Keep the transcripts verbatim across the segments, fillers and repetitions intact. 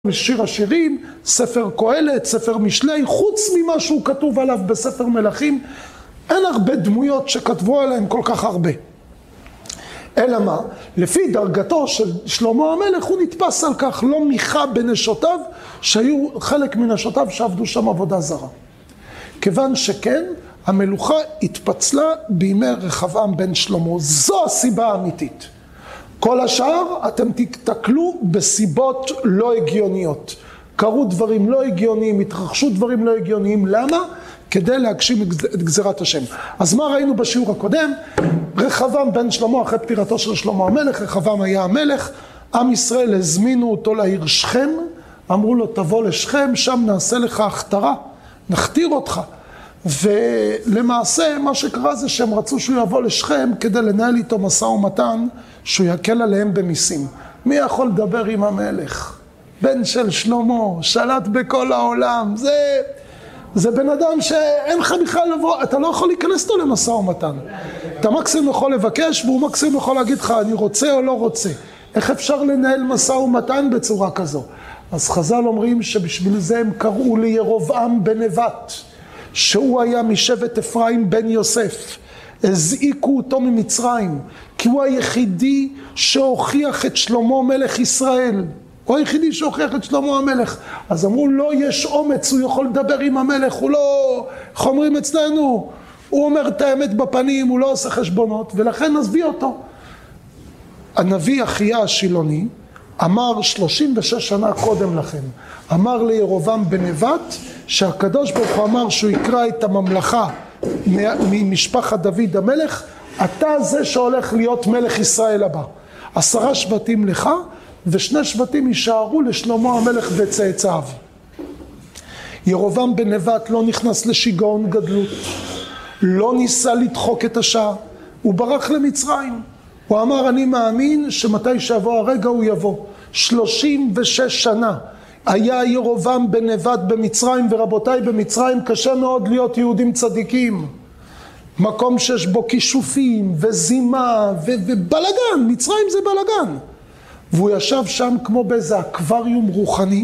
שיר השירים, ספר קהלת, ספר משלי, חוץ ממה שהוא כתוב עליו בספר מלכים, אין הרבה דמויות שכתבו עליהם כל כך הרבה. אלא מה? לפי דרגתו של שלמה המלך הוא נתפס על כך, לא מיכה בנשותיו, שהיו חלק מנשותיו שעבדו שם עבודה זרה. כיוון שכן, המלוכה התפצלה בימי רחבעם בן שלמה. זו הסיבה האמיתית. כל השאר אתם תתקלו בסיבות לא הגיוניות. קרו דברים לא הגיוניים, התרחשו דברים לא הגיוניים. למה? כדי להגשים את גזירת השם. אז מה ראינו בשיעור הקודם? רחבעם בן שלמה, אחרי פטירתו של שלמה המלך, רחבעם היה המלך, עם ישראל הזמינו אותו לעיר שכם, אמרו לו תבוא לשכם, שם נעשה לך הכתרה, נכתיר אותך. ולמעשה מה שקרה זה שהם רצו שהוא יבוא לשכם כדי לנהל איתו משא ומתן שהוא יקל עליהם במיסים. מי יכול לדבר עם המלך? בן של שלמה, שלט בכל העולם, זה, זה בן אדם שאין לך בכלל לבוא, אתה לא יכול להיכנס לו למשא ומתן. אתה מקסימום יכול לבקש והוא מקסימום יכול להגיד לך אני רוצה או לא רוצה. איך אפשר לנהל משא ומתן בצורה כזו? אז חז"ל אומרים שבשביל זה הם קראו לירבעם בן נבט, שהוא היה משבט אפרים בן יוסף. הזעיקו אותו ממצרים, כי הוא היחידי שהוכיח את שלמה מלך ישראל. הוא היחידי שהוכיח את שלמה המלך. אז אמרו, לא, יש אומץ, הוא יכול לדבר עם המלך, הוא לא, איך אומרים אצלנו, הוא אומר את האמת בפנים, הוא לא עושה חשבונות, ולכן נזביא אותו. הנביא אחיה השילוני אמר שלושים ושש שנה קודם לכן, אמר לירבעם בן נבט, שהקדוש ברוך הוא אמר שהוא יקרא את הממלכה ממשפחת דוד המלך, אתה זה שהולך להיות מלך ישראל הבא. עשרה שבטים לך ושני שבטים יישארו לשלמה המלך וצאצאיו. ירבעם בן נבט לא נכנס לשיגעון גדלות, לא ניסה לדחוק את השעה, הוא ברח למצרים. הוא אמר אני מאמין שמתי שיבוא הרגע הוא יבוא. שלושים ושש שנה היה ירבעם בן נבט במצרים, ורבותיי, במצרים קשה מאוד להיות יהודים צדיקים. מקום שיש בו כישופים וזימה ו- ובלגן, מצרים זה בלגן. והוא ישב שם כמו באיזה אקווריום רוחני,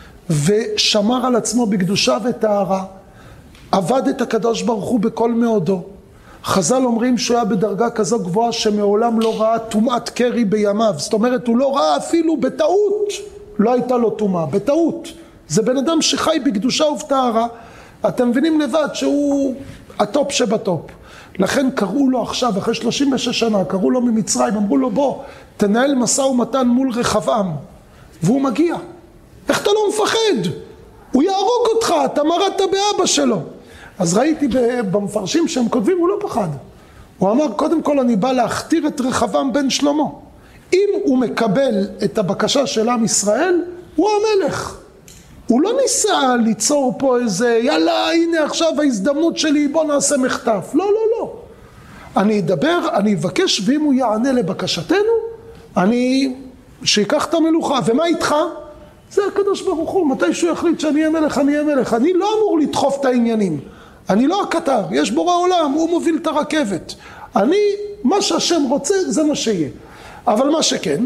ושמר על עצמו בקדושה וטהרה, עבד את הקדוש ברוך הוא בכל מאודו. חז"ל אומרים שהוא היה בדרגה כזו גבוהה שמעולם לא ראה טומאת קרי בימיו. זאת אומרת, הוא לא ראה אפילו בטעות, לא הייתה לו טומאה, בטעות. זה בן אדם שחי בקדושה ובטהרה. אתם מבינים לבד שהוא הטופ שבטופ. לכן קראו לו עכשיו, אחרי שלושים ושש שנה, קראו לו ממצרים, אמרו לו בוא, תנהל משא ומתן מול רחבעם. והוא מגיע. איך אתה לא מפחד? הוא יהרוג אותך, אתה מרדת באבא שלו. אז ראיתי במפרשים שהם כותבים, הוא לא פחד. הוא אמר, קודם כל אני בא להכתיר את רחבעם בן שלמה. אם הוא מקבל את הבקשה של עם ישראל, הוא המלך. הוא לא ניסה ליצור פה איזה, יאללה, הנה עכשיו ההזדמנות שלי, בוא נעשה מחטף. לא, לא, לא. אני אדבר, אני אבקש, ואם הוא יענה לבקשתנו, אני, שיקח את המלוכה. ומה איתך? זה הקדוש ברוך הוא, מתי שהוא יחליט שאני אהיה מלך, אני אהיה מלך. אני לא אמור לדחוף את העניינים. אני לא הקטר, יש בורא עולם, הוא מוביל את הרכבת. אני, מה שהשם רוצה, זה מה שיהיה. אבל מה שכן,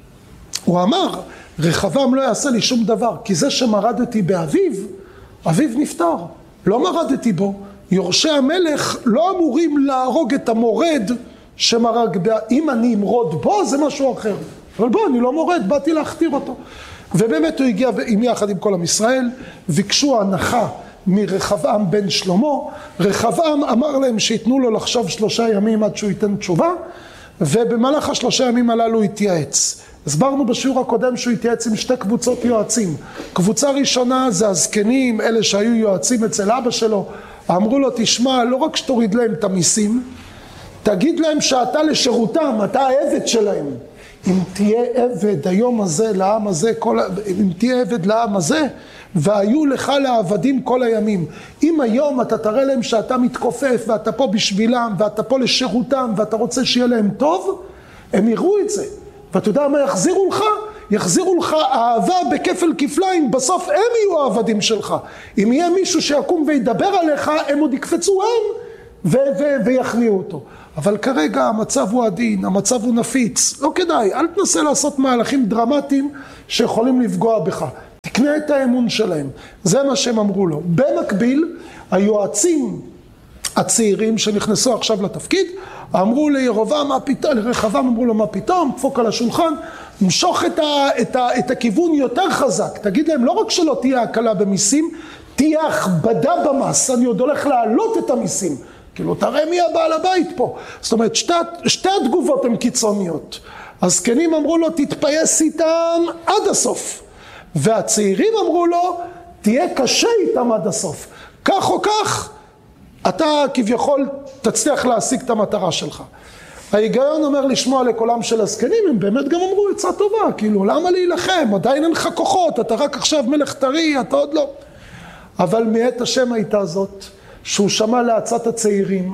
הוא אמר, רחבעם לא יעשה לי שום דבר, כי זה שמרדתי באביו, אביו נפטר. לא מרדתי בו. יורשי המלך לא אמורים להרוג את המורד שמרג בה. אם אני אמרוד בו, זה משהו אחר. אבל בוא, אני לא מורד, באתי להכתיר אותו. ובאמת הוא הגיע עם יחד עם כל עם ישראל, ביקשו הנחה מרחבעם בן שלמה. רחבעם אמר להם שיתנו לו לחשוב שלושה ימים עד שהוא ייתן תשובה, ובמהלך השלושה ימים הללו הוא התייעץ. הסברנו בשיעור הקודם שהוא התייעץ עם שתי קבוצות יועצים. קבוצה ראשונה זה הזקנים, אלה שהיו יועצים אצל אבא שלו. אמרו לו תשמע, לא רק שתוריד להם את המיסים, תגיד להם שאתה לשירותם, אתה העבד שלהם. אם תהיה עבד היום הזה לעם הזה, כל, אם תהיה עבד לעם הזה, והיו לך לעבדים כל הימים. אם היום אתה תראה להם שאתה מתכופף ואתה פה בשבילם ואתה פה לשירותם ואתה רוצה שיהיה להם טוב, הם יראו את זה. ואתה יודע מה יחזירו לך? יחזירו לך אהבה בכפל כפליים, בסוף הם יהיו העבדים שלך. אם יהיה מישהו שיקום וידבר עליך, הם עוד יקפצו הם ו- ו- ויכניעו אותו. אבל כרגע המצב הוא עדין, המצב הוא נפיץ. לא כדאי, אל תנסה לעשות מהלכים דרמטיים שיכולים לפגוע בך. תקנה את האמון שלהם. זה מה שהם אמרו לו. במקביל, היועצים הצעירים שנכנסו עכשיו לתפקיד, אמרו לירובעם, מה פתאום, לרחבעם אמרו לו, מה פתאום, דפוק על השולחן, משוך את, ה, את, ה, את הכיוון יותר חזק. תגיד להם, לא רק שלא תהיה הקלה במיסים, תהיה הכבדה במס, אני עוד הולך להעלות את המיסים. כאילו, תראה מי הבעל הבית פה. זאת אומרת, שתי, שתי התגובות הן קיצוניות. הזקנים אמרו לו, תתפייס איתם עד הסוף. והצעירים אמרו לו, תהיה קשה איתם עד הסוף. כך או כך, אתה כביכול תצליח להשיג את המטרה שלך. ההיגיון אומר לשמוע לקולם של הזקנים, הם באמת גם אמרו עצה טובה, כאילו, למה להילחם? עדיין אין לך כוחות, אתה רק עכשיו מלך טרי, אתה עוד לא. אבל מעת השם הייתה זאת, שהוא שמע לעצת הצעירים,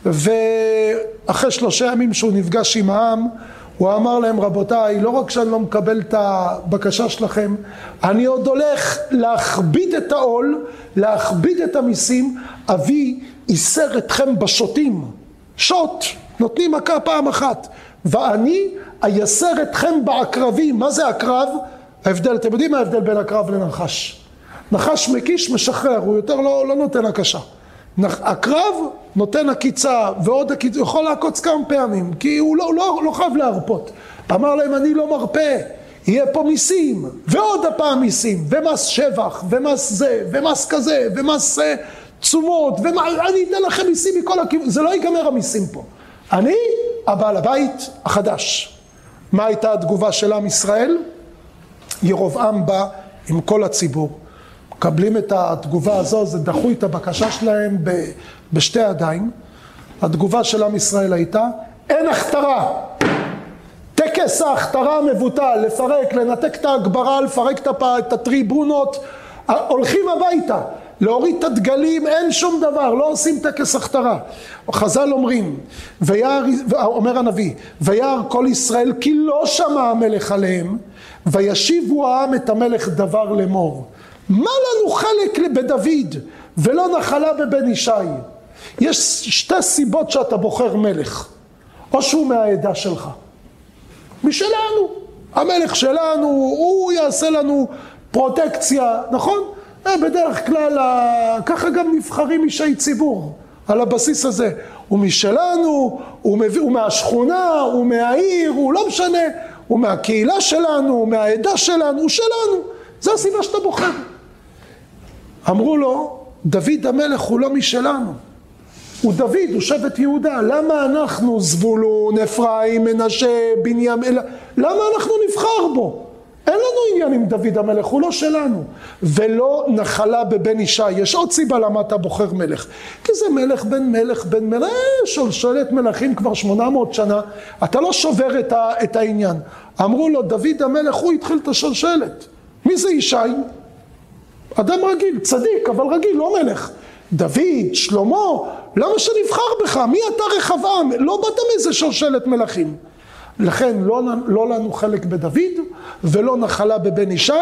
ואחרי שלושה ימים שהוא נפגש עם העם, הוא אמר להם, רבותיי, לא רק שאני לא מקבל את הבקשה שלכם, אני עוד הולך להכביד את העול, להכביד את המיסים, אבי איסר אתכם בשוטים. שוט, נותנים מכה פעם אחת. ואני אייסר אתכם בעקרבים. מה זה עקרב? ההבדל, אתם יודעים מה ההבדל בין עקרב לנחש? נחש מקיש משחרר, הוא יותר לא, לא נותן הקשה. עקרב נותן הקיצה ועוד הקיצה, הוא יכול לעקוץ כמה פעמים, כי הוא לא, לא, לא חייב להרפות. אמר להם, אני לא מרפא, יהיה פה מיסים, ועוד הפעם מיסים, ומס שבח, ומס זה, ומס כזה, ומס תשומות, ואני אתן לכם מיסים מכל הכיוון, זה לא ייגמר המיסים פה. אני, הבעל הבית החדש. מה הייתה התגובה של עם ישראל? ירובעם בא עם כל הציבור. מקבלים את התגובה הזו, זה דחו את הבקשה שלהם ב, בשתי ידיים. התגובה של עם ישראל הייתה, אין הכתרה. טקס ההכתרה מבוטל, לפרק, לנתק את ההגברה, לפרק את הטריבונות, הולכים הביתה. להוריד את הדגלים, אין שום דבר, לא עושים טקס הכתרה. חז"ל אומרים, ויער, אומר הנביא, ויער כל ישראל כי לא שמע המלך עליהם, וישיבו העם את המלך דבר לאמור. מה לנו חלק בדוד ולא נחלה בבן ישי? יש שתי סיבות שאתה בוחר מלך. או שהוא מהעדה שלך. משלנו. המלך שלנו, הוא יעשה לנו פרוטקציה, נכון? בדרך כלל, ככה גם נבחרים אישי ציבור, על הבסיס הזה. הוא משלנו, הוא, מביא, הוא מהשכונה, הוא מהעיר, הוא לא משנה, הוא מהקהילה שלנו, הוא מהעדה שלנו, הוא שלנו. זו הסיבה שאתה בוחר. אמרו לו, דוד המלך הוא לא משלנו. הוא דוד, הוא שבט יהודה. למה אנחנו זבולון, אפרים, מנשה, בנימין, למה אנחנו נבחר בו? אין לנו עניין עם דוד המלך, הוא לא שלנו. ולא נחלה בבן ישי. יש עוד סיבה למה אתה בוחר מלך. כי זה מלך בן מלך בן מלך, שולשלת מלכים כבר שמונה מאות שנה. אתה לא שובר את, ה, את העניין. אמרו לו, דוד המלך, הוא התחיל את השולשלת. מי זה ישי? אדם רגיל, צדיק, אבל רגיל, לא מלך. דוד, שלמה, למה שנבחר בך? מי אתה רחבעם? לא באת מאיזה שולשלת מלכים. לכן לא, לא לנו חלק בדוד ולא נחלה בבן ישי.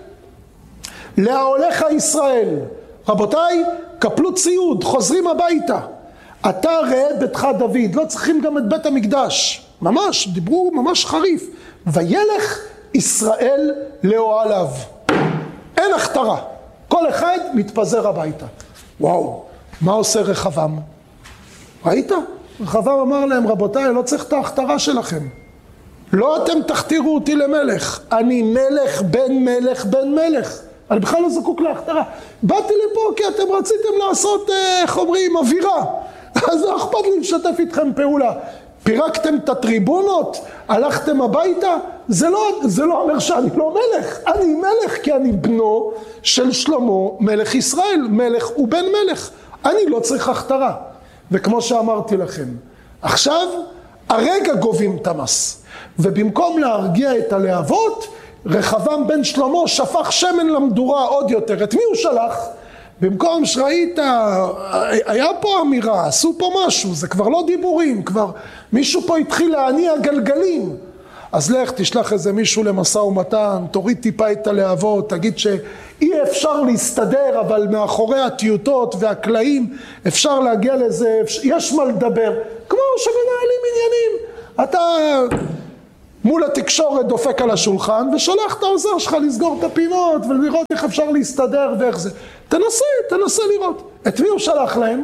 להולך ישראל, רבותיי, קפלו ציוד, חוזרים הביתה. אתה ראה ביתך דוד, לא צריכים גם את בית המקדש. ממש, דיברו ממש חריף. וילך ישראל לאוהליו. אין הכתרה. כל אחד מתפזר הביתה. וואו, מה עושה רחבעם? ראית? רחבעם אמר להם, רבותיי, לא צריך את ההכתרה שלכם. לא אתם תכתירו אותי למלך. אני מלך בן מלך בן מלך. אני בכלל לא זקוק להכתרה. באתי לפה כי אתם רציתם לעשות, איך אומרים, אווירה. אז לא אכפת לי לשתף איתכם פעולה. פירקתם את הטריבונות? הלכתם הביתה? זה לא, זה לא אומר שאני לא מלך. אני מלך כי אני בנו של שלמה מלך ישראל. מלך ובן מלך. אני לא צריך הכתרה. וכמו שאמרתי לכם, עכשיו הרגע גובים את המס. ובמקום להרגיע את הלהבות, רחבעם בן שלמה שפך שמן למדורה עוד יותר. את מי הוא שלח? במקום שראית, היה פה אמירה, עשו פה משהו, זה כבר לא דיבורים, כבר מישהו פה התחיל להניע גלגלים. אז לך תשלח איזה מישהו למשא ומתן, תוריד טיפה את הלהבות, תגיד שאי אפשר להסתדר, אבל מאחורי הטיוטות והקלעים אפשר להגיע לזה, יש מה לדבר, כמו שמנהלים עניינים. אתה מול התקשורת דופק על השולחן, ושולח את העוזר שלך לסגור את הפינות, ולראות איך אפשר להסתדר ואיך זה. תנסה, תנסה לראות. את מי הוא שלח להם?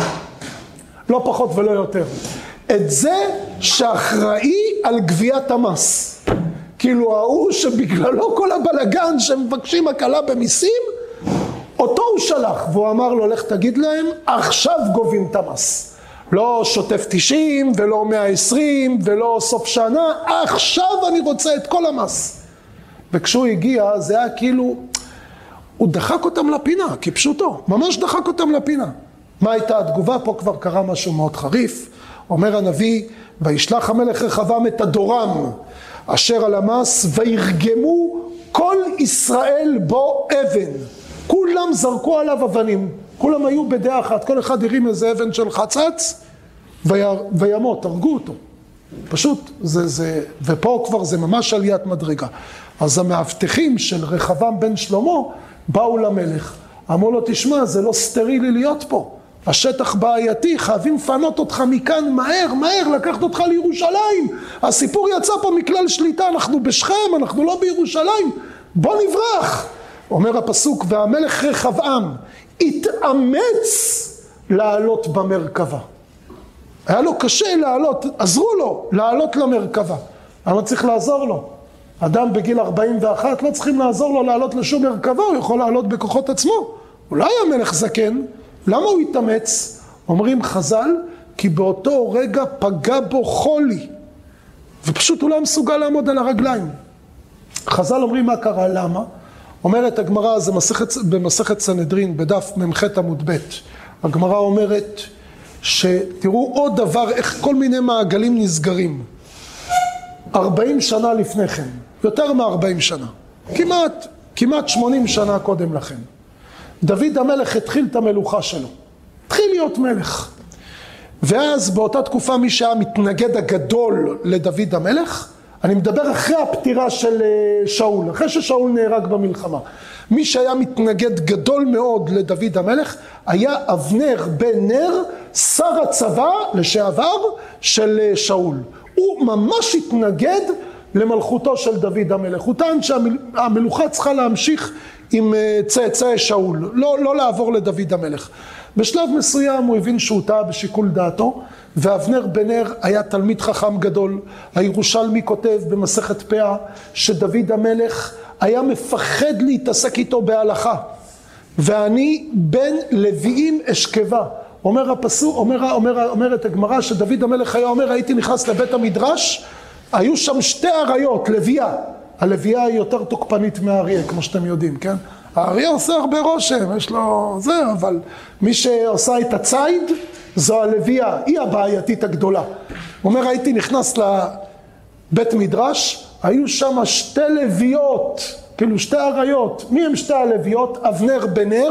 לא פחות ולא יותר. את זה שאחראי על גביית המס. כאילו ההוא שבגללו כל הבלגן שמבקשים הקלה במיסים, אותו הוא שלח, והוא אמר לו, לך תגיד להם, עכשיו גובים את המס. לא שוטף תשעים, ולא מאה ועשרים, ולא סוף שנה, עכשיו אני רוצה את כל המס. וכשהוא הגיע, זה היה כאילו, הוא דחק אותם לפינה, כפשוטו, ממש דחק אותם לפינה. מה הייתה התגובה? פה כבר קרה משהו מאוד חריף. אומר הנביא, וישלח המלך רחבעם את הדורם, אשר על המס, וירגמו כל ישראל בו אבן. כולם זרקו עליו אבנים, כולם היו בדעה אחת, כל אחד הרים איזה אבן של חצץ, וימות, הרגו אותו. פשוט, זה, זה, ופה כבר זה ממש עליית מדרגה. אז המאבטחים של רחבעם בן שלמה באו למלך, אמרו לו, תשמע, זה לא סטרילי להיות פה. השטח בעייתי, חייבים לפנות אותך מכאן מהר, מהר, לקחת אותך לירושלים. הסיפור יצא פה מכלל שליטה, אנחנו בשכם, אנחנו לא בירושלים. בוא נברח. אומר הפסוק, והמלך רחבעם התאמץ לעלות במרכבה. היה לו קשה לעלות, עזרו לו לעלות למרכבה. אבל צריך לעזור לו. אדם בגיל ארבעים ואחת לא צריכים לעזור לו לעלות לשום מרכבה, הוא יכול לעלות בכוחות עצמו. אולי המלך זקן, למה הוא התאמץ? אומרים חז"ל, כי באותו רגע פגע בו חולי, ופשוט הוא לא מסוגל לעמוד על הרגליים. חז"ל אומרים מה קרה, למה? אומרת הגמרא, זה מסכת, במסכת סנהדרין, בדף ממח עמוד ב', הגמרא אומרת שתראו עוד דבר, איך כל מיני מעגלים נסגרים. ארבעים שנה לפני כן, יותר מ-ארבעים שנה, כמעט, כמעט שמונים שנה קודם לכן. דוד המלך התחיל את המלוכה שלו, התחיל להיות מלך. ואז באותה תקופה מי שהיה מתנגד הגדול לדוד המלך, אני מדבר אחרי הפטירה של שאול, אחרי ששאול נהרג במלחמה. מי שהיה מתנגד גדול מאוד לדוד המלך, היה אבנר בן נר, שר הצבא לשעבר של שאול. הוא ממש התנגד למלכותו של דוד המלך. הוא טען שהמלוכה צריכה להמשיך עם צאצאי שאול, לא, לא לעבור לדוד המלך. בשלב מסוים הוא הבין שהוא טעה בשיקול דעתו, ואבנר בן נר היה תלמיד חכם גדול. הירושלמי כותב במסכת פאה שדוד המלך היה מפחד להתעסק איתו בהלכה. ואני בן לוויים אשכבה. אומר הפסוק, אומר, אומר, אומרת הגמרא שדוד המלך היה אומר, הייתי נכנס לבית המדרש, היו שם שתי אריות, לוויה. הלוויה היא יותר תוקפנית מהאריה, כמו שאתם יודעים, כן? האריה עושה הרבה רושם, יש לו זה, אבל מי שעושה את הציד, זו הלוויה, היא הבעייתית הגדולה. הוא אומר, הייתי נכנס לבית מדרש, היו שם שתי לוויות, כאילו שתי אריות. מי הם שתי הלוויות? אבנר בן נר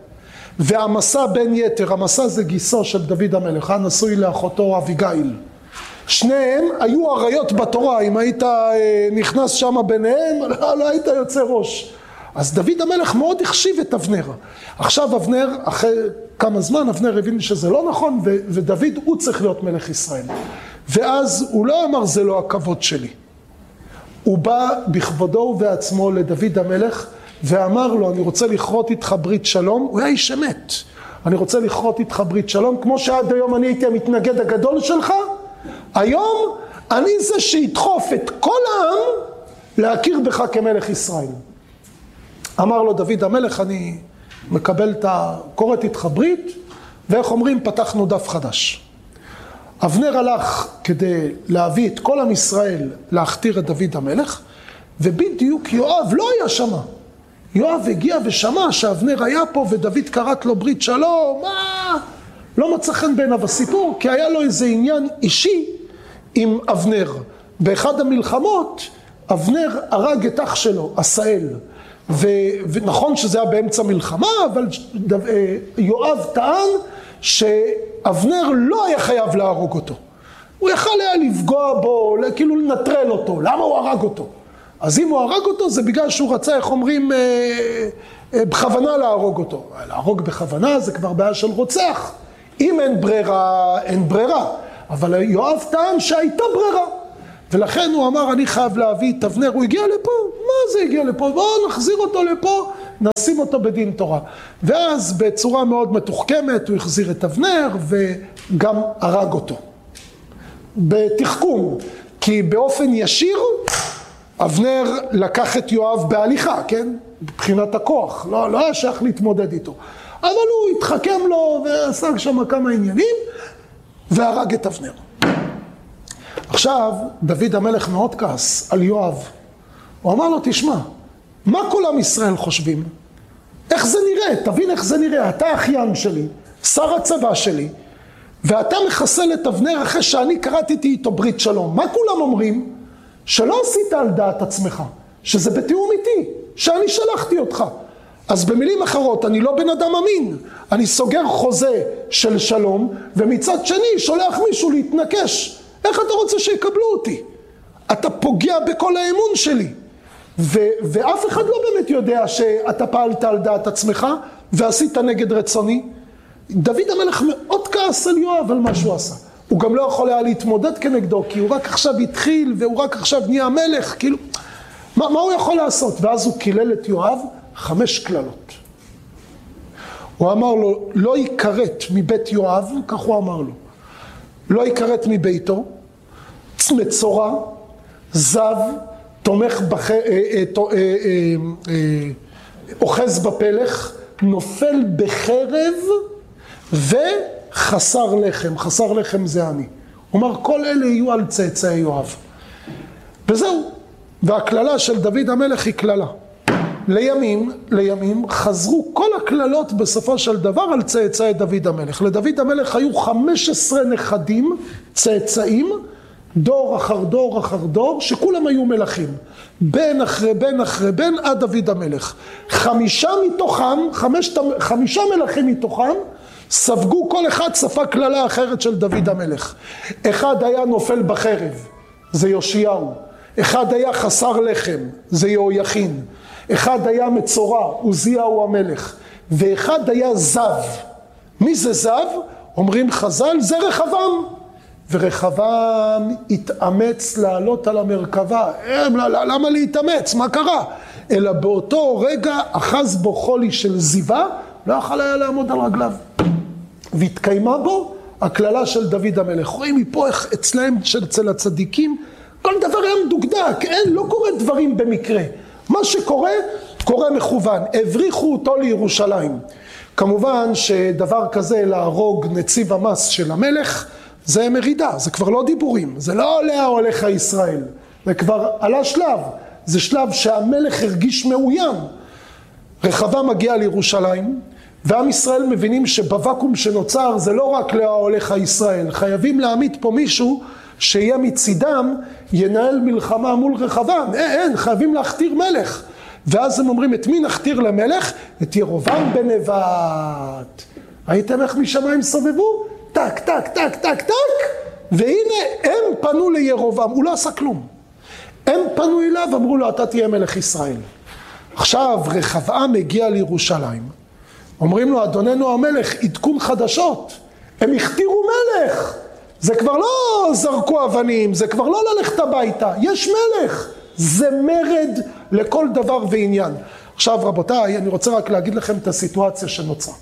והמסע בן יתר. המסע זה גיסו של דוד המלך, נשוי לאחותו אביגיל. שניהם היו אריות בתורה, אם היית נכנס שם ביניהם, לא, לא היית יוצא ראש. אז דוד המלך מאוד החשיב את אבנר. עכשיו אבנר, אחרי כמה זמן, אבנר הבין שזה לא נכון, ו- ודוד הוא צריך להיות מלך ישראל. ואז הוא לא אמר, זה לא הכבוד שלי. הוא בא בכבודו ובעצמו לדוד המלך, ואמר לו, אני רוצה לכרות איתך ברית שלום. הוא היה איש אמת. אני רוצה לכרות איתך ברית שלום, כמו שעד היום אני הייתי המתנגד הגדול שלך, היום אני זה שידחוף את כל העם להכיר בך כמלך ישראל. אמר לו דוד המלך, אני מקבל את הקורת איתך ברית, ואיך אומרים, פתחנו דף חדש. אבנר הלך כדי להביא את כל עם ישראל להכתיר את דוד המלך, ובדיוק יואב לא היה שמה. יואב הגיע ושמע שאבנר היה פה ודוד קראת לו ברית שלום, מה? לא מצא חן בעיניו הסיפור, כי היה לו איזה עניין אישי עם אבנר. באחד המלחמות, אבנר הרג את אח שלו, עשאל. ו... ונכון שזה היה באמצע מלחמה, אבל יואב טען שאבנר לא היה חייב להרוג אותו. הוא יכל היה לפגוע בו, כאילו לנטרל אותו. למה הוא הרג אותו? אז אם הוא הרג אותו, זה בגלל שהוא רצה, איך אומרים, בכוונה להרוג אותו. להרוג בכוונה זה כבר בעיה של רוצח. אם אין ברירה, אין ברירה. אבל יואב טען שהייתה ברירה. ולכן הוא אמר, אני חייב להביא את אבנר. הוא הגיע לפה, מה זה הגיע לפה? בואו נחזיר אותו לפה, נשים אותו בדין תורה. ואז בצורה מאוד מתוחכמת הוא החזיר את אבנר וגם הרג אותו. בתחכום, כי באופן ישיר אבנר לקח את יואב בהליכה, כן? מבחינת הכוח, לא, לא היה שייך להתמודד איתו. אבל הוא התחכם לו ועשה שם כמה עניינים והרג את אבנר. עכשיו דוד המלך מאוד כעס על יואב. הוא אמר לו, תשמע, מה כל עם ישראל חושבים? איך זה נראה? תבין איך זה נראה. אתה אחיין שלי, שר הצבא שלי, ואתה מחסל את אבנר אחרי שאני קראתי איתו ברית שלום. מה כולם אומרים? שלא עשית על דעת עצמך, שזה בתיאום איתי, שאני שלחתי אותך. אז במילים אחרות, אני לא בן אדם אמין, אני סוגר חוזה של שלום, ומצד שני שולח מישהו להתנקש. איך אתה רוצה שיקבלו אותי? אתה פוגע בכל האמון שלי. ו- ואף אחד לא באמת יודע שאתה פעלת על דעת עצמך, ועשית נגד רצוני. דוד המלך מאוד כעס על יואב על מה שהוא עשה. הוא גם לא יכול היה להתמודד כנגדו, כי הוא רק עכשיו התחיל, והוא רק עכשיו נהיה המלך, כאילו, מה, מה הוא יכול לעשות? ואז הוא קילל את יואב חמש כללות. הוא אמר לו, לא יקראת מבית יואב, כך הוא אמר לו, לא יקראת מביתו, מצורע, זב, תומך בח... אה, אה, אה, אה, אה, אוחז בפלך, נופל בחרב וחסר לחם. חסר לחם זה אני. הוא אומר, כל אלה יהיו על צאצאי יואב. וזהו. והכללה של דוד המלך היא כללה. לימים, לימים חזרו כל הכללות בסופו של דבר על צאצאי דוד המלך. לדוד המלך היו חמש עשרה נכדים, צאצאים, דור אחר דור אחר דור, שכולם היו מלכים. בן אחרי בן אחרי בן עד דוד המלך. חמישה מתוכם, חמש, חמישה מלכים מתוכם, ספגו כל אחד שפה כללה אחרת של דוד המלך. אחד היה נופל בחרב, זה יאשיהו. אחד היה חסר לחם, זה יהויכין. אחד היה מצורע, עוזיהו המלך. ואחד היה זב. מי זה זב? אומרים חז"ל, זה רחבעם. ורחבעם התאמץ לעלות על המרכבה. למה להתאמץ? מה קרה? אלא באותו רגע אחז בו חולי של זיווה, לא יכול היה לעמוד על רגליו. והתקיימה בו הכללה של דוד המלך. רואים מפה איך אצלהם, אצל הצדיקים, כל דבר היה מדוקדק, אין, לא קורה דברים במקרה. מה שקורה, קורה מכוון. הבריחו אותו לירושלים. כמובן שדבר כזה להרוג נציב המס של המלך, זה מרידה, זה כבר לא דיבורים, זה לא עולה הולך הישראל, זה כבר עלה שלב, זה שלב שהמלך הרגיש מאוים. רחבעם מגיע לירושלים, ועם ישראל מבינים שבוואקום שנוצר זה לא רק להולך הישראל, חייבים להעמיד פה מישהו שיהיה מצידם, ינהל מלחמה מול רחבעם, אין, אין, חייבים להכתיר מלך. ואז הם אומרים, את מי נכתיר למלך? את ירבעם בן נבט. ראיתם איך משמיים סובבו? טק, טק, טק, טק, טק, והנה הם פנו לירבעם, הוא לא עשה כלום. הם פנו אליו, אמרו לו, אתה תהיה מלך ישראל. עכשיו רחבעם הגיע לירושלים, אומרים לו, אדוננו המלך, עדכון חדשות, הם הכתירו מלך, זה כבר לא זרקו אבנים, זה כבר לא ללכת הביתה, יש מלך, זה מרד לכל דבר ועניין. עכשיו רבותיי, אני רוצה רק להגיד לכם את הסיטואציה שנוצרה.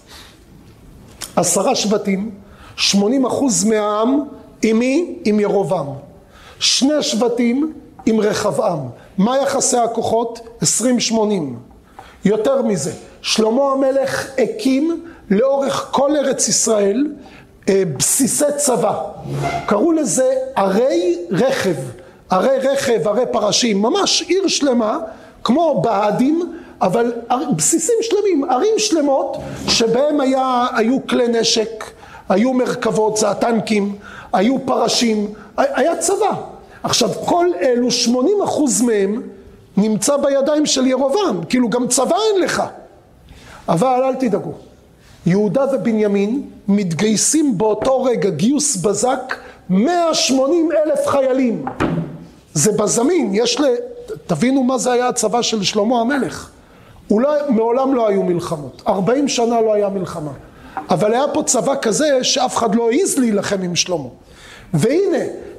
עשרה שבטים, שמונים אחוז מהעם עם מי? עם ירבעם. שני שבטים עם רחבעם. מה יחסי הכוחות? עשרים שמונים. יותר מזה, שלמה המלך הקים לאורך כל ארץ ישראל בסיסי צבא. קראו לזה ערי רכב. ערי רכב, ערי פרשים. ממש עיר שלמה, כמו בהדים, אבל בסיסים שלמים, ערים שלמות, שבהם היה, היו כלי נשק, היו מרכבות, זה הטנקים, היו פרשים, היה צבא. עכשיו, כל אלו, שמונים אחוז מהם, נמצא בידיים של ירבעם, כאילו גם צבא אין לך. אבל אל תדאגו, יהודה ובנימין מתגייסים באותו רגע, גיוס בזק, מאה ושמונים אלף חיילים. זה בזמין, יש ל... תבינו מה זה היה הצבא של שלמה המלך. אולי מעולם לא היו מלחמות, ארבעים שנה לא היה מלחמה. אבל היה פה צבא כזה שאף אחד לא העז להילחם עם שלמה. והנה,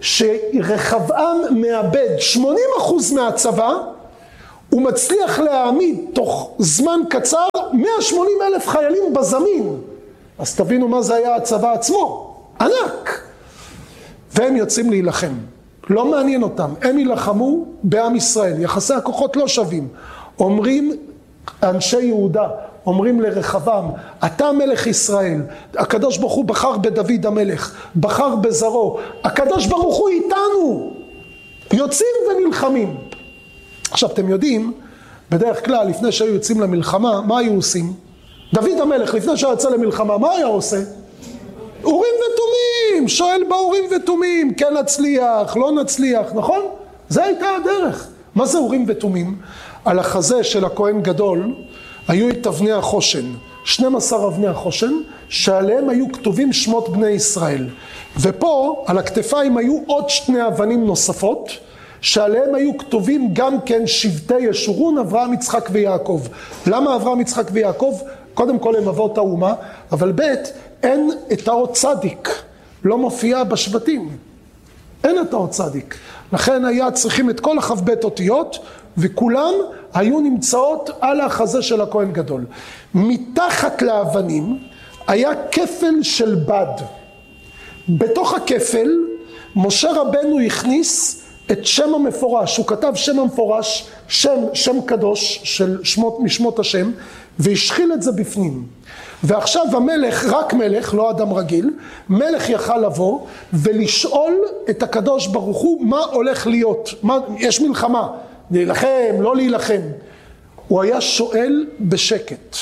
שרחבעם מאבד שמונים אחוז מהצבא, הוא מצליח להעמיד תוך זמן קצר מאה ושמונים אלף חיילים בזמין. אז תבינו מה זה היה הצבא עצמו, ענק. והם יוצאים להילחם, לא מעניין אותם, הם ילחמו בעם ישראל, יחסי הכוחות לא שווים. אומרים אנשי יהודה, אומרים לרחבעם, אתה מלך ישראל, הקדוש ברוך הוא בחר בדוד המלך, בחר בזרעו, הקדוש ברוך הוא איתנו, יוצאים ונלחמים. עכשיו אתם יודעים, בדרך כלל לפני שהיו יוצאים למלחמה, מה היו עושים? דוד המלך לפני שיצא למלחמה, מה היה עושה? אורים ותומים, שואל באורים ותומים, כן נצליח, לא נצליח, נכון? זה הייתה הדרך. מה זה אורים ותומים? על החזה של הכהן גדול היו את אבני החושן, שנים עשר אבני החושן, שעליהם היו כתובים שמות בני ישראל. ופה על הכתפיים היו עוד שני אבנים נוספות, שעליהם היו כתובים גם כן שבטי ישורון, אברהם, יצחק ויעקב. למה אברהם, יצחק ויעקב? קודם כל הם אבות האומה, אבל ב' אין את האות צדיק, לא מופיע בשבטים. אין את האות צדיק. לכן היה צריכים את כל החבט אותיות, וכולם היו נמצאות על החזה של הכהן גדול. מתחת לאבנים היה כפל של בד. בתוך הכפל משה רבנו הכניס את שם המפורש, הוא כתב שם המפורש, שם, שם קדוש של שמות, משמות השם, והשחיל את זה בפנים. ועכשיו המלך, רק מלך, לא אדם רגיל, מלך יכל לבוא ולשאול את הקדוש ברוך הוא מה הולך להיות, מה, יש מלחמה, להילחם, לא להילחם. הוא היה שואל בשקט,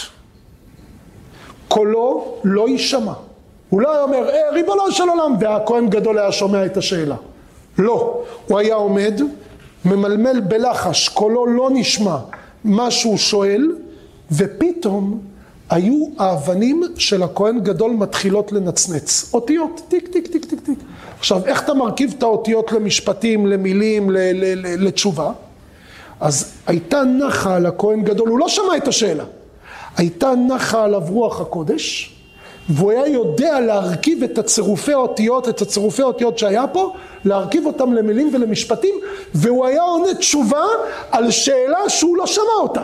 קולו לא יישמע. הוא לא היה אומר, אה, ריבונו של עולם, והכהן גדול היה שומע את השאלה. לא, הוא היה עומד, ממלמל בלחש, קולו לא נשמע מה שהוא שואל, ופתאום היו האבנים של הכהן גדול מתחילות לנצנץ. אותיות, טיק, טיק, טיק, טיק, טיק. עכשיו, איך אתה מרכיב את האותיות למשפטים, למילים, ל- ל- ל- לתשובה? אז הייתה נחה על הכהן גדול, הוא לא שמע את השאלה. הייתה נחה עליו רוח הקודש, והוא היה יודע להרכיב את הצירופי האותיות, את הצירופי האותיות שהיה פה, להרכיב אותם למילים ולמשפטים, והוא היה עונה תשובה על שאלה שהוא לא שמע אותה.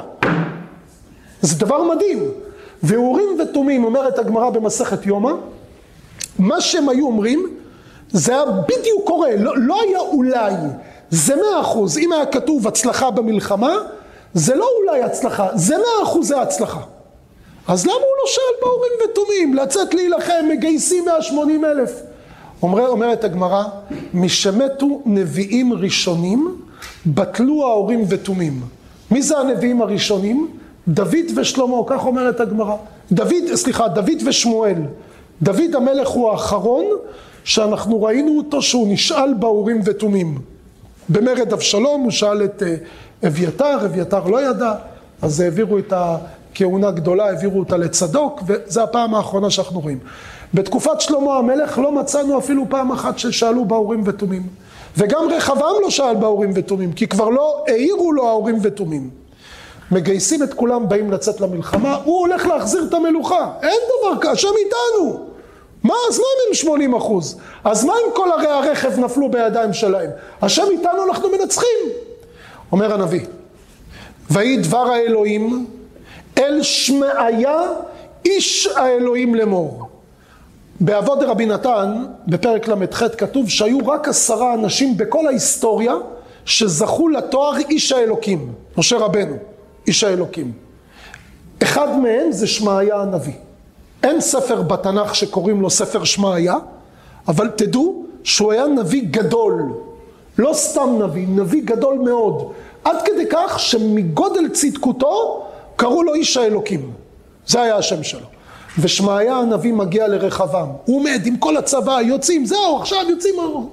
זה דבר מדהים. ואורים ותומים, אומרת הגמרא במסכת יומא, מה שהם היו אומרים, זה היה בדיוק קורה, לא, לא היה אולי, זה מאה אחוז. אם היה כתוב הצלחה במלחמה, זה לא אולי הצלחה, זה מאה אחוז זה הצלחה. אז למה הוא לא שאל באורים ותומים, לצאת להילחם, מגייסים מאה ושמונים אלף? אומר, אומרת הגמרא, משמתו נביאים ראשונים, בטלו האורים ותומים. מי זה הנביאים הראשונים? דוד ושלמה, כך אומרת הגמרא. דוד, סליחה, דוד ושמואל. דוד המלך הוא האחרון שאנחנו ראינו אותו שהוא נשאל באורים ותומים. במרד אבשלום הוא שאל את אביתר, אביתר לא ידע, אז העבירו את הכהונה גדולה, העבירו אותה לצדוק, וזה הפעם האחרונה שאנחנו רואים. בתקופת שלמה המלך לא מצאנו אפילו פעם אחת ששאלו באורים ותומים. וגם רחבעם לא שאל באורים ותומים, כי כבר לא העירו לו האורים ותומים. מגייסים את כולם, באים לצאת למלחמה, הוא הולך להחזיר את המלוכה. אין דבר כזה, השם איתנו. מה, אז מה אם הם שמונים אחוז? אז מה אם כל ערי הרכב נפלו בידיים שלהם? השם איתנו, אנחנו מנצחים. אומר הנביא, ויהי דבר האלוהים אל שמעיה איש האלוהים לאמור. באבות דרבי נתן, בפרק למ"ח כתוב שהיו רק עשרה אנשים בכל ההיסטוריה שזכו לתואר איש האלוקים, משה רבנו. איש האלוקים. אחד מהם זה שמעיה הנביא. אין ספר בתנ"ך שקוראים לו ספר שמעיה, אבל תדעו שהוא היה נביא גדול. לא סתם נביא, נביא גדול מאוד. עד כדי כך שמגודל צדקותו קראו לו איש האלוקים. זה היה השם שלו. ושמעיה הנביא מגיע לרחבעם. הוא עומד עם כל הצבא, יוצאים, זהו, עכשיו יוצאים.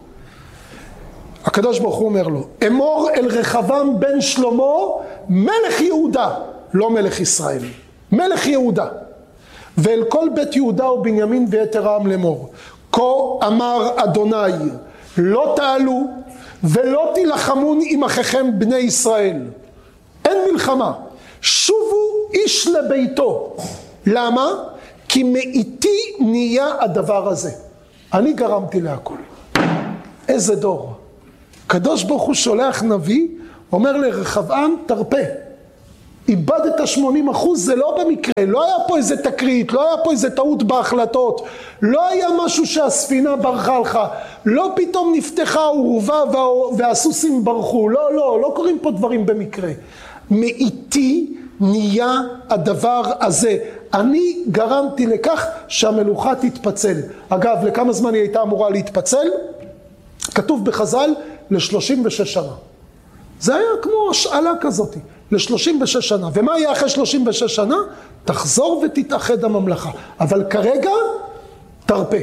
הקדוש ברוך הוא אומר לו, אמור אל רחבעם בן שלמה, מלך יהודה, לא מלך ישראל, מלך יהודה. ואל כל בית יהודה ובנימין ויתר העם לאמור, כה אמר אדוני, לא תעלו ולא תילחמון עם אחיכם בני ישראל. אין מלחמה, שובו איש לביתו. למה? כי מאיתי נהיה הדבר הזה. אני גרמתי להכל. איזה דור. קדוש ברוך הוא שולח נביא, אומר לרחבעם, תרפה. איבדת שמונים אחוז, זה לא במקרה, לא היה פה איזה תקרית, לא היה פה איזה טעות בהחלטות, לא היה משהו שהספינה ברחה לך, לא פתאום נפתחה עורבה והסוסים ברחו, לא, לא, לא קוראים פה דברים במקרה. מאיתי נהיה הדבר הזה. אני גרמתי לכך שהמלוכה תתפצל. אגב, לכמה זמן היא הייתה אמורה להתפצל? כתוב בחז"ל, ל-שלושים ושש שנה. זה היה כמו השאלה כזאת, ל-שלושים ושש שנה. ומה יהיה אחרי שלושים ושש שנה? תחזור ותתאחד הממלכה. אבל כרגע, תרפה.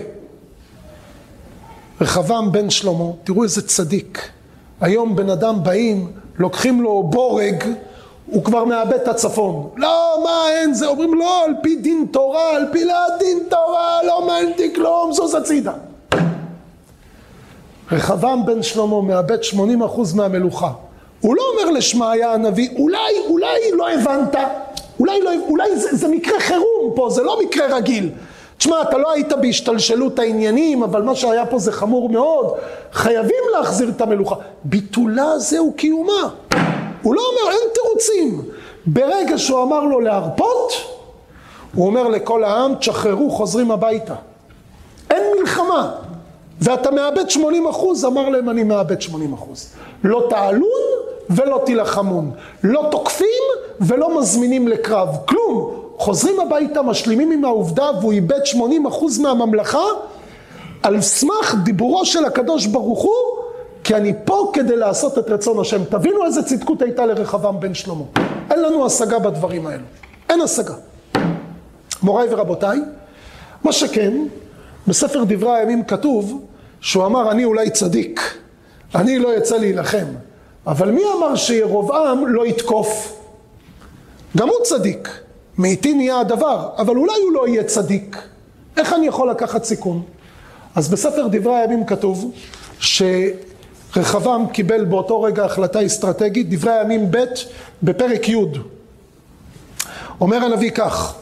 רחבעם בן שלמה, תראו איזה צדיק. היום בן אדם באים, לוקחים לו בורג, הוא כבר מאבד את הצפון. לא, מה אין זה? אומרים לא, על פי דין תורה, על פי לא דין תורה, לא מעלתי כלום, זוז הצידה. רחבעם בן שלמה מאבד שמונים אחוז מהמלוכה. הוא לא אומר לשמעיה הנביא, אולי, אולי לא הבנת, אולי, לא, אולי זה, זה מקרה חירום פה, זה לא מקרה רגיל. תשמע, אתה לא היית בהשתלשלות העניינים, אבל מה שהיה פה זה חמור מאוד. חייבים להחזיר את המלוכה. ביטולה זהו קיומה. הוא לא אומר, אין תירוצים. ברגע שהוא אמר לו להרפות, הוא אומר לכל העם, תשחררו, חוזרים הביתה. אין מלחמה. ואתה מאבד שמונים אחוז, אמר להם, אני מאבד שמונים אחוז. לא תעלון ולא תילחמון. לא תוקפים ולא מזמינים לקרב. כלום. חוזרים הביתה, משלימים עם העובדה, והוא איבד שמונים אחוז מהממלכה, על סמך דיבורו של הקדוש ברוך הוא, כי אני פה כדי לעשות את רצון השם. תבינו איזה צדקות הייתה לרחבעם בן שלמה. אין לנו השגה בדברים האלו. אין השגה. מוריי ורבותיי, מה שכן, בספר דברי הימים כתוב, שהוא אמר, אני אולי צדיק, אני לא יצא להילחם. אבל מי אמר שירובעם לא יתקוף? גם הוא צדיק. מאיתי נהיה הדבר, אבל אולי הוא לא יהיה צדיק. איך אני יכול לקחת סיכון? אז בספר דברי הימים כתוב, ש... רחבעם קיבל באותו רגע החלטה אסטרטגית, דברי הימים ב' בפרק י'. אומר הנביא כך,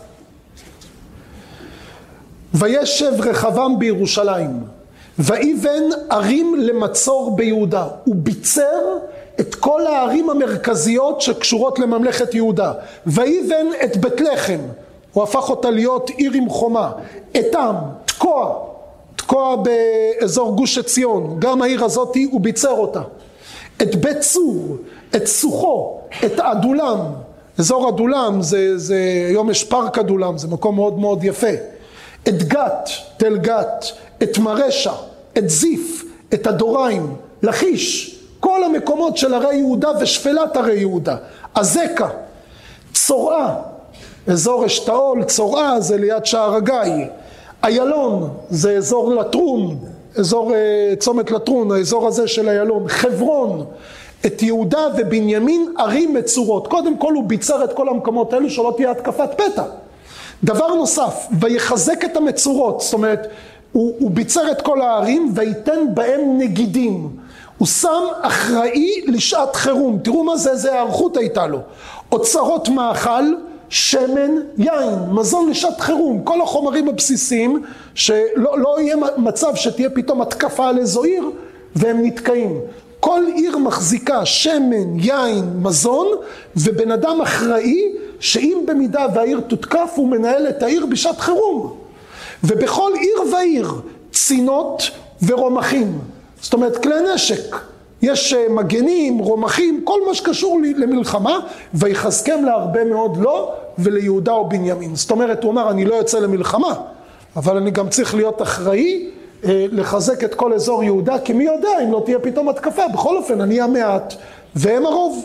וישב רחבעם בירושלים, ויבן ערים למצור ביהודה. הוא ביצר את כל הערים המרכזיות שקשורות לממלכת יהודה. ויבן את בית לחם, הוא הפך אותה להיות עיר עם חומה. אתם, תקוע, תקוע באזור גוש עציון, גם העיר הזאת הוא ביצר אותה. את בית צור, את סוכו, את עדולם, אזור עדולם, זה, זה, היום יש פארק עדולם, זה מקום מאוד מאוד יפה. את גת, תל גת, את מרשע, את זיף, את הדוריים, לכיש, כל המקומות של הרי יהודה ושפלת הרי יהודה. עזקה, צורעה, אזור אשתאול, צורעה זה ליד שער הגיא. איילון זה אזור לטרון, אזור צומת לטרון, האזור הזה של איילון. חברון, את יהודה ובנימין ערים מצורות. קודם כל הוא ביצר את כל המקומות האלו שלא תהיה התקפת פתע. דבר נוסף, ויחזק את המצורות, זאת אומרת, הוא, הוא ביצר את כל הערים וייתן בהם נגידים. הוא שם אחראי לשעת חירום. תראו מה זה, זה הערכות הייתה לו. אוצרות מאכל, שמן, יין, מזון לשעת חירום, כל החומרים הבסיסיים, שלא לא יהיה מצב שתהיה פתאום התקפה על איזו עיר, והם נתקעים. כל עיר מחזיקה שמן, יין, מזון, ובן אדם אחראי, שאם במידה והעיר תותקף, הוא מנהל את העיר בשעת חירום. ובכל עיר ועיר, צינות ורומחים. זאת אומרת, כלי נשק. יש מגנים, רומחים, כל מה שקשור למלחמה, ויחזקם להרבה מאוד לא, וליהודה או בנימין. זאת אומרת, הוא אמר, אני לא יוצא למלחמה, אבל אני גם צריך להיות אחראי, אה, לחזק את כל אזור יהודה, כי מי יודע אם לא תהיה פתאום התקפה. בכל אופן, אני המעט, והם הרוב.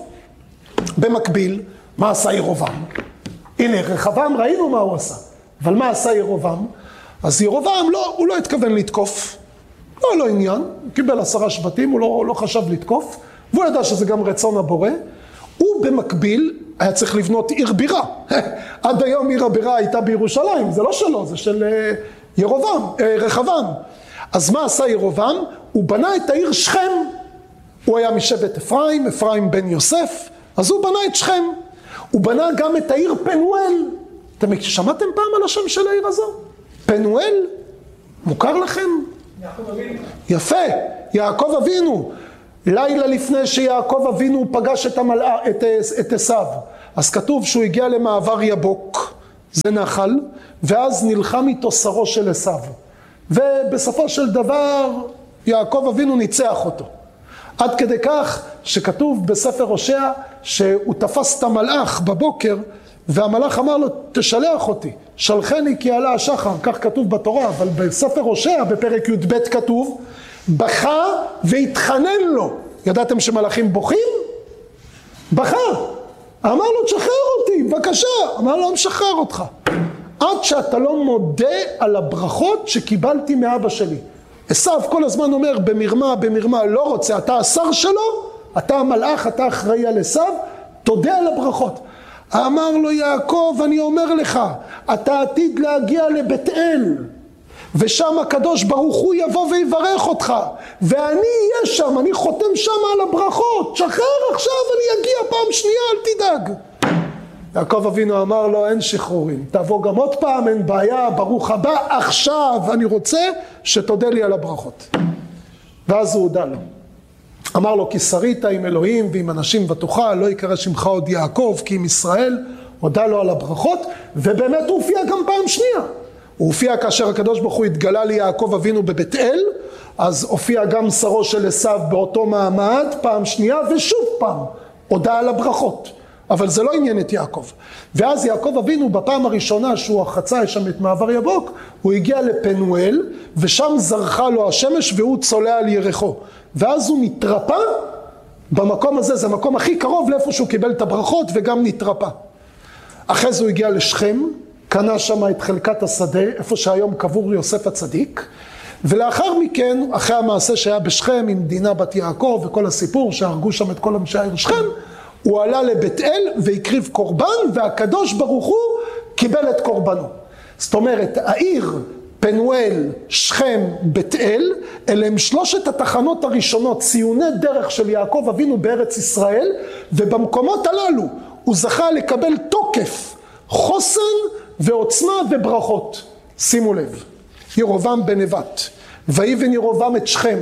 במקביל, מה עשה ירובעם? הנה, רחבעם ראינו מה הוא עשה, אבל מה עשה ירובעם? אז ירובעם לא, הוא לא התכוון לתקוף. לא, לא עניין, הוא קיבל עשרה שבטים, הוא לא, לא חשב לתקוף, והוא ידע שזה גם רצון הבורא. הוא במקביל היה צריך לבנות עיר בירה. עד היום עיר הבירה הייתה בירושלים, זה לא שלו, זה של ירובעם, רחבעם. אז מה עשה ירובעם? הוא בנה את העיר שכם. הוא היה משבט אפרים, אפרים בן יוסף, אז הוא בנה את שכם. הוא בנה גם את העיר פנואל. אתם שמעתם פעם על השם של העיר הזו? פנואל? מוכר לכם? יפה, יעקב אבינו, לילה לפני שיעקב אבינו פגש את, המלא, את, את עשיו, אז כתוב שהוא הגיע למעבר יבוק, זה נחל, ואז נלחם איתו שרו של עשיו. ובסופו של דבר יעקב אבינו ניצח אותו. עד כדי כך שכתוב בספר הושע שהוא תפס את המלאך בבוקר, והמלאך אמר לו, תשלח אותי, שלחני כי עלה השחר, כך כתוב בתורה, אבל בספר הושע בפרק י' ב' כתוב, בכה והתחנן לו. ידעתם שמלאכים בוכים? בכה. אמר לו, תשחרר אותי, בבקשה. אמר לו, משחרר אותך. עד שאתה לא מודה על הברכות שקיבלתי מאבא שלי. עשיו כל הזמן אומר, במרמה, במרמה, לא רוצה, אתה השר שלו, אתה המלאך, אתה אחראי על עשיו, תודה על הברכות. אמר לו יעקב, אני אומר לך, אתה עתיד להגיע לבית אל, ושם הקדוש ברוך הוא יבוא ויברך אותך, ואני אהיה שם, אני חותם שם על הברכות, שחרר עכשיו, אני אגיע פעם שנייה, אל תדאג. יעקב אבינו אמר לו, אין שחרורים, תבוא גם עוד פעם, אין בעיה, ברוך הבא, עכשיו אני רוצה שתודה לי על הברכות. ואז הוא הודע לו. אמר לו, כי שרית עם אלוהים ועם אנשים ותוכל, לא יקרא שמך עוד יעקב, כי עם ישראל, הודע לו על הברכות, ובאמת הוא הופיע גם פעם שנייה. הוא הופיע כאשר הקדוש ברוך הוא התגלה ליעקב אבינו בבית אל, אז הופיע גם שרו של עשיו באותו מעמד, פעם שנייה, ושוב פעם, הודע על הברכות. אבל זה לא עניין את יעקב. ואז יעקב אבינו בפעם הראשונה שהוא חצה שם את מעבר יבוק, הוא הגיע לפנואל, ושם זרחה לו השמש והוא צולע על ירחו. ואז הוא נתרפא במקום הזה, זה המקום הכי קרוב לאיפה שהוא קיבל את הברכות וגם נתרפא. אחרי זה הוא הגיע לשכם, קנה שם את חלקת השדה, איפה שהיום קבור יוסף הצדיק, ולאחר מכן, אחרי המעשה שהיה בשכם עם דינה בת יעקב וכל הסיפור שהרגו שם את כל אנשי העיר שכם, הוא עלה לבית אל והקריב קורבן, והקדוש ברוך הוא קיבל את קורבנו. זאת אומרת, העיר פנואל, שכם, בית אל, אלה הם שלושת התחנות הראשונות, ציוני דרך של יעקב אבינו בארץ ישראל, ובמקומות הללו הוא זכה לקבל תוקף, חוסן ועוצמה וברכות. שימו לב, ירובעם בן נבט, ויבן ירובעם את שכם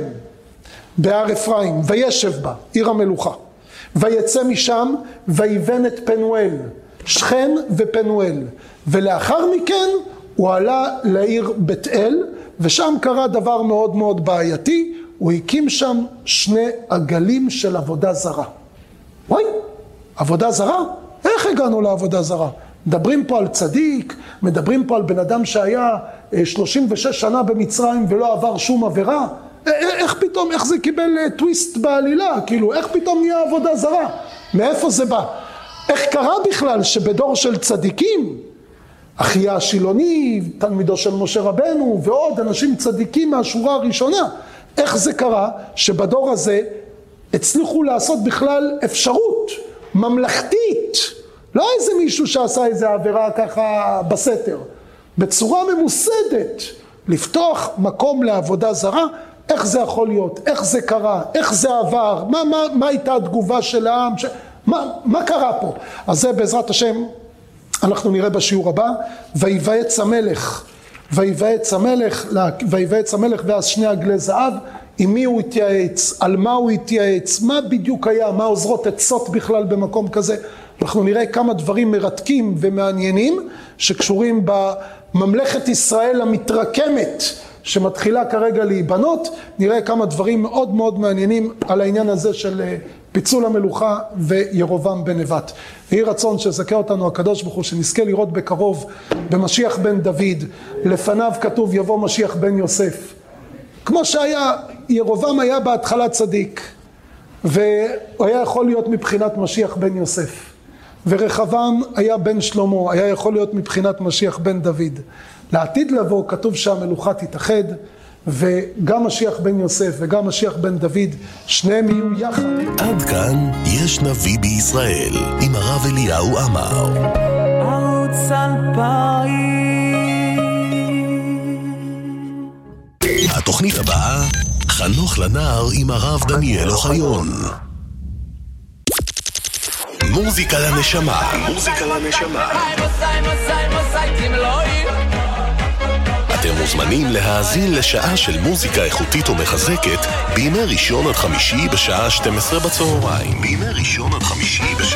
בהר אפרים, וישב בה, עיר המלוכה. ויצא משם ויבן את פנואל, שכם ופנואל, ולאחר מכן הוא עלה לעיר בית אל, ושם קרה דבר מאוד מאוד בעייתי, הוא הקים שם שני עגלים של עבודה זרה. וואי, עבודה זרה? איך הגענו לעבודה זרה? מדברים פה על צדיק, מדברים פה על בן אדם שהיה שלושים ושש שנה במצרים ולא עבר שום עבירה, איך פתאום, איך זה קיבל טוויסט בעלילה? כאילו, איך פתאום נהיה עבודה זרה? מאיפה זה בא? איך קרה בכלל שבדור של צדיקים, אחיה השילוני, תלמידו של משה רבנו, ועוד אנשים צדיקים מהשורה הראשונה, איך זה קרה שבדור הזה הצליחו לעשות בכלל אפשרות ממלכתית, לא איזה מישהו שעשה איזה עבירה ככה בסתר, בצורה ממוסדת, לפתוח מקום לעבודה זרה? איך זה יכול להיות? איך זה קרה? איך זה עבר? מה, מה, מה הייתה התגובה של העם? ש... מה, מה קרה פה? אז זה בעזרת השם אנחנו נראה בשיעור הבא. ויבעץ המלך, ויבעץ המלך, ויבעץ המלך ואז שני עגלי זהב. עם מי הוא התייעץ? על מה הוא התייעץ? מה בדיוק היה? מה עוזרות עצות בכלל במקום כזה? אנחנו נראה כמה דברים מרתקים ומעניינים שקשורים בממלכת ישראל המתרקמת שמתחילה כרגע להיבנות. נראה כמה דברים מאוד מאוד מעניינים על העניין הזה של פיצול המלוכה וירובעם בן נבט. יהי רצון שזכה אותנו הקדוש ברוך הוא, שנזכה לראות בקרוב במשיח בן דוד. לפניו כתוב יבוא משיח בן יוסף. כמו שהיה, ירובעם היה בהתחלה צדיק, והוא היה יכול להיות מבחינת משיח בן יוסף. ורחבעם היה בן שלמה, היה יכול להיות מבחינת משיח בן דוד. לעתיד לבוא כתוב שהמלוכה תתאחד, וגם משיח בן יוסף וגם משיח בן דוד, שניהם יהיו יחד. עד כאן יש נביא בישראל, עם הרב אליהו עמר. ערוץ אלפיים. התוכנית הבאה, חנוך לנער עם הרב דניאל אוחיון. מוזיקה לנשמה, מוזיקה לנשמה. אתם מוזמנים להאזין לשעה של מוזיקה איכותית ומחזקת בימי ראשון עד חמישי בשעה שתים עשרה בצהריים. בימי ראשון עד חמישי בשעה